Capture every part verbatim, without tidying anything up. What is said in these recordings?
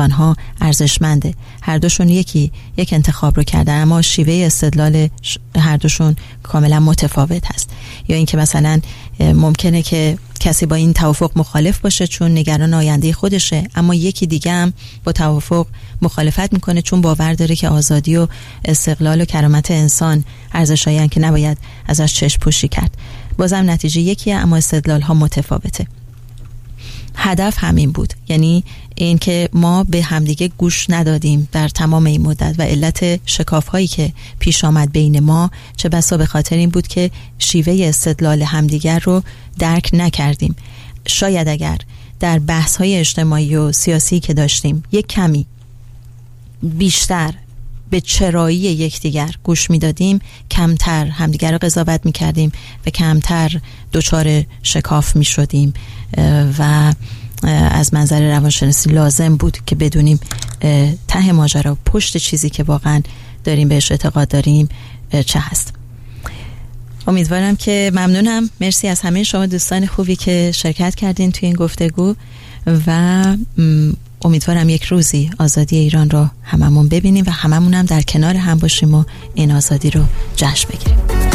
پشتبان‌ها ارزشمنده. هر دوشون یکی یک انتخاب رو کردن، اما شیوه استدلال هر دوشون کاملا متفاوت هست. یا اینکه مثلا ممکنه که کسی با این توافق مخالف باشه چون نگران آینده خودشه، اما یکی دیگه هم با توافق مخالفت میکنه چون باور داره که آزادی و استقلال و کرامت انسان ارزشایین که نباید ازش چشم پوشی کرد. بازم نتیجه یکیه، اما استدلال ها متفاوته. هدف همین بود، یعنی این که ما به همدیگه گوش ندادیم در تمام این مدت و علت شکاف هایی که پیش آمد بین ما چه بسا به خاطر این بود که شیوه استدلال همدیگر رو درک نکردیم. شاید اگر در بحث های اجتماعی و سیاسی که داشتیم یک کمی بیشتر به چرایی یکدیگر گوش میدادیم، کمتر همدیگر رو قضاوت میکردیم و کمتر دچار شکاف میشدیم و از منظر روانشناسی لازم بود که بدونیم ته ماجرا پشت چیزی که واقعا داریم بهش اعتقاد داریم چه هست. امیدوارم که ممنونم. مرسی از همه شما دوستان خوبی که شرکت کردین توی این گفتگو و امیدوارم یک روزی آزادی ایران رو هممون ببینیم و هممون هم در کنار هم باشیم و این آزادی رو جشن بگیریم.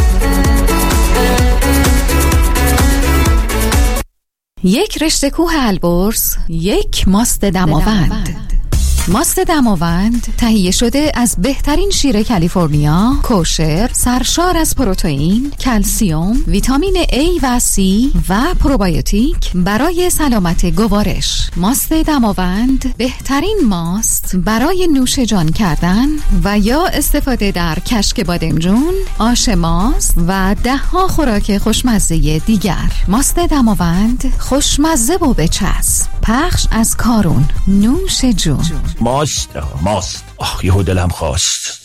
یک رشته کوه البرز، یک ماست دماوند. ماست دماوند تهیه شده از بهترین شیر کالیفرنیا، کوشر، سرشار از پروتئین، کلسیم، ویتامین A و C و پروبیوتیک برای سلامت گوارش. ماست دماوند بهترین ماست برای نوش جان کردن و یا استفاده در کشک بادمجون، آش ماست و ده ها خوراک خوشمزه دیگر. ماست دماوند خوشمزه و بچسب. پخش از کارون. نوش جون. ماست ماست آخ یهو دلم خواست.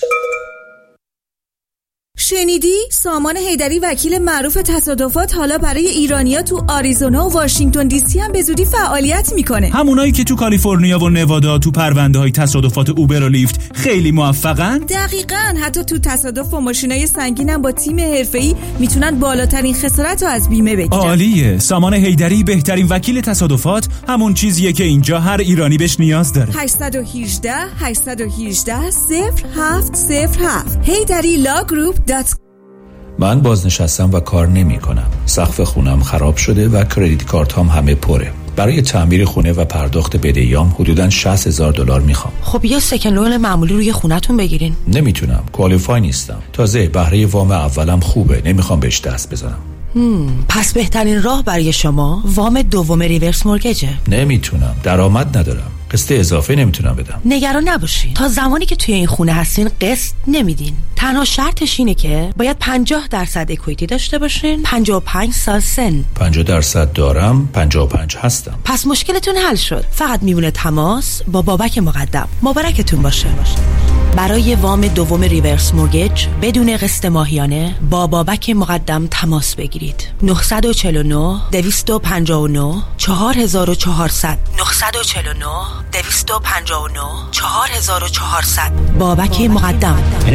شنیدی؟ سامان حیدری وکیل معروف تصادفات حالا برای ایرانیا تو آریزونا و واشنگتن دی سی هم به زودی فعالیت میکنه. همونایی که تو کالیفرنیا و نوادا تو پرونده های تصادفات اوبر و لیفت خیلی موفقن؟ دقیقاً. حتی تو تصادف با ماشینای سنگین هم با تیم حرفه‌ای میتونن بالاترین خسارت رو از بیمه بگیرن. عالیه. سامان حیدری بهترین وکیل تصادفات همون چیزیه که اینجا هر ایرانی بهش نیاز داره. هشت یک هشت هشت یک هشت صفر هفت صفر هفت حیدری لا گروپ. من بازنشستم و کار نمی کنم. سقف خونم خراب شده و کردیت کارت هم همه پره. برای تعمیر خونه و پرداخت بدهیام حدوداً شصت هزار دلار میخوام. خب یا سکن لون معمولی روی خونتون بگیرین. نمیتونم. کوالیفای نیستم. تازه بهره وام اولم خوبه. نمیخوام بهش دست بزنم. هم. پس بهترین راه برای شما وام دوم ریورس مورگیجه. نمیتونم. درآمد ندارم. قسط اضافه نمیتونم بدم. نگران نباشین. تا زمانی که توی این خونه هستین قسط نمیدین. تنها شرطش اینه که باید پنجاه درصد اکویتی داشته باشین. پنجاه و پنج سال سن. پنجاه درصد دارم. پنجاه و پنج هستم. پس مشکلتون حل شد. فقط میمونه تماس با بابک مقدم. مبارکتون باشه. برای وام دوم ریورس مورگیج بدون قسط ماهیانه با بابک مقدم تماس بگیرید. نه چهار نه دویست و پنجاه و نه چهار هزار و چهارصد نه چهار نه دویست و پنجاه و نه چهار هزار و چهارصد. بابک مقدم.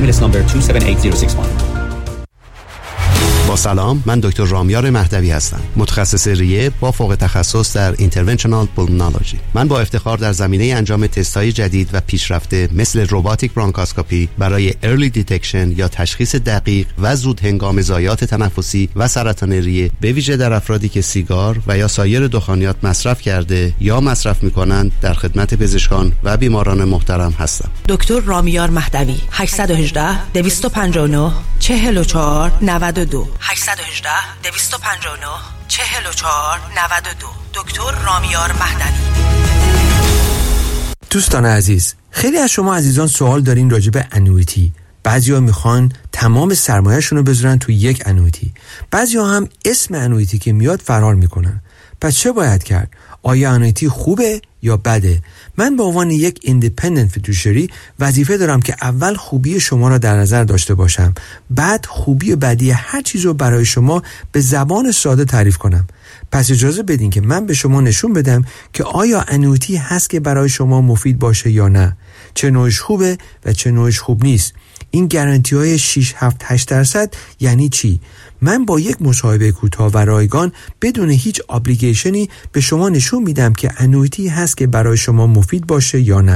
با سلام، من دکتر رامیار مهدوی هستم، متخصص ریه با فوق تخصص در اینترونشنال پولمونولوژی. من با افتخار در زمینه انجام تست‌های جدید و پیشرفته مثل روباتیک برونکاسکوپی برای ارلی دیتکشن یا تشخیص دقیق و زود هنگام ضایعات تنفسی و سرطان ریه، به ویژه در افرادی که سیگار و یا سایر دخانیات مصرف کرده یا مصرف می‌کنند، در خدمت پزشکان و بیماران محترم هستم. دکتر رامیار مهدوی. هشت یک هشت دویست و پنجاه و نه چهل و چهار نود و دو هشت یک هشت دویست و پنجاه و نه چهل و چهار نود و دو. دکتر رامیار مهدوی. دوستان عزیز، خیلی از شما عزیزان سوال دارین راجع به انویتی. بعضیا میخوان تمام سرمایه‌شون رو بذارن تو یک انویتی. بعضیا هم اسم انویتی که میاد فرار میکنن. پس چه باید کرد؟ آیا انویتی خوبه یا بده؟ من به عنوان یک ایندیپندنت فیدوشری وظیفه دارم که اول خوبی شما را در نظر داشته باشم، بعد خوبی و بدی هر چیز رو برای شما به زبان ساده تعریف کنم. پس اجازه بدین که من به شما نشون بدم که آیا انویتی هست که برای شما مفید باشه یا نه، چه نوعش خوبه و چه نوعش خوب نیست. این گارانتی های شش هفت هشت درصد یعنی چی؟ من با یک مصاحبه کوتاه و رایگان بدون هیچ ابلیگیشنی به شما نشون میدم که انویتی هست که برای شما مفید باشه یا نه.